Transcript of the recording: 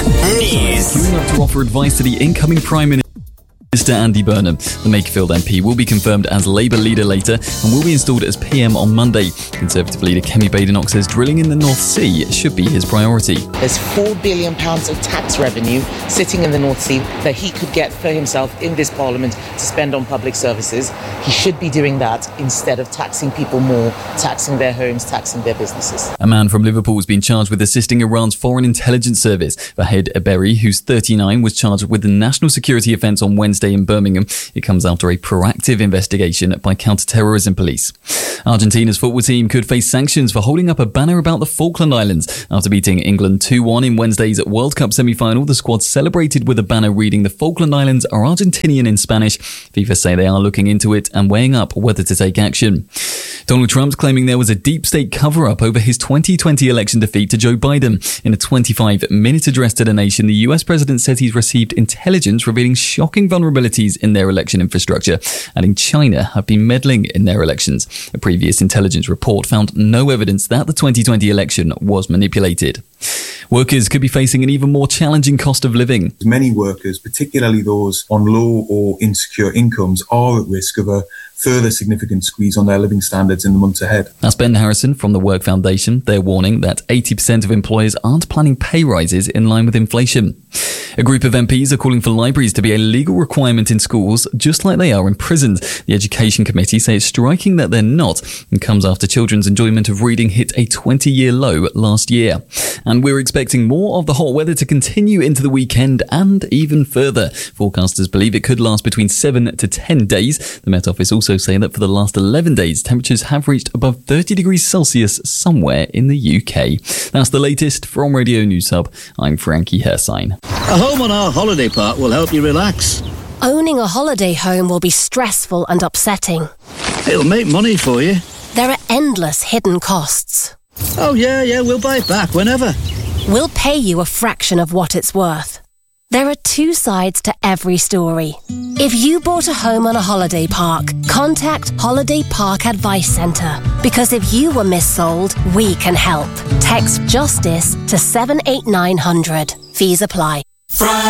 News. Queuing up to offer advice to the incoming Prime Minister Andy Burnham. The Makerfield MP will be confirmed as Labour leader later and will be installed as PM on Monday. Conservative leader Kemi Badenoch says drilling in the North Sea should be his priority. There's £4 billion of tax revenue sitting in the North Sea that he could get for himself in this Parliament to spend on public services. He should be doing that instead of taxing people more, taxing their homes, taxing their businesses. A man from Liverpool has been charged with assisting Iran's Foreign Intelligence Service. Vahid Eberi, who's 39, was charged with the national security offence on Wednesday in Birmingham. It comes after a proactive investigation by counter-terrorism police. Argentina's football team could face sanctions for holding up a banner about the Falkland Islands. After beating England 2-1 in Wednesday's World Cup semi-final, the squad celebrated with a banner reading "The Falkland Islands are Argentinian" in Spanish. FIFA say they are looking into it and weighing up whether to take action. Donald Trump's claiming there was a deep state cover-up over his 2020 election defeat to Joe Biden. In a 25-minute address to the nation, the US president says he's received intelligence revealing shocking vulnerabilities in their election infrastructure, adding China have been meddling in their elections. A previous intelligence report found no evidence that the 2020 election was manipulated. Workers could be facing an even more challenging cost of living. Many workers, particularly those on low or insecure incomes, are at risk of a further significant squeeze on their living standards in the months ahead. That's Ben Harrison from the Work Foundation. They're warning that 80% of employers aren't planning pay rises in line with inflation. A group of MPs are calling for libraries to be a legal requirement in schools, just like they are in prisons. The Education Committee say it's striking that they're not, and comes after children's enjoyment of reading hit a 20-year low last year. And we're expecting more of the hot weather to continue into the weekend and even further. Forecasters believe it could last between 7 to 10 days. The Met Office also say that for the last 11 days, temperatures have reached above 30 degrees Celsius somewhere in the UK. That's the latest from Radio News Hub. I'm Frankie Hersine. A home on our holiday park will help you relax. Owning a holiday home will be stressful and upsetting. It'll make money for you. There are endless hidden costs. Oh yeah, we'll buy it back whenever. We'll pay you a fraction of what it's worth. There are two sides to every story. If you bought a home on a holiday park, contact Holiday Park Advice Centre. Because if you were missold, we can help. Text JUSTICE to 78900. Fees apply.